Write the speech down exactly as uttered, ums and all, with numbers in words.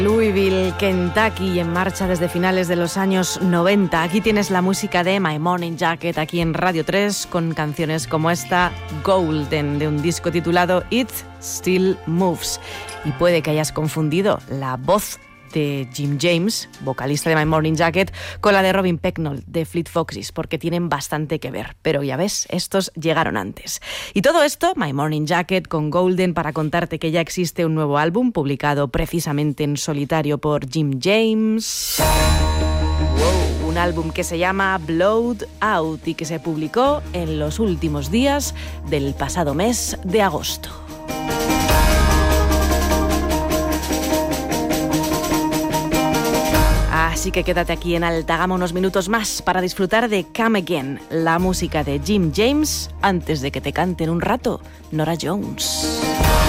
Louisville, Kentucky, en marcha desde finales de los años noventa. Aquí tienes la música de My Morning Jacket, aquí en Radio tres, con canciones como esta, Golden, de un disco titulado It Still Moves. Y puede que hayas confundido la voz de Jim James, vocalista de My Morning Jacket, con la de Robin Pecknold de Fleet Foxes, porque tienen bastante que ver. Pero ya ves, estos llegaron antes. Y todo esto, My Morning Jacket con Golden, para contarte que ya existe un nuevo álbum publicado precisamente en solitario por Jim James. Wow, un álbum que se llama Blowed Out y que se publicó en los últimos días del pasado mes de agosto. Así que quédate aquí en alta gama unos minutos más para disfrutar de Come Again, la música de Jim James, antes de que te canten un rato Norah Jones.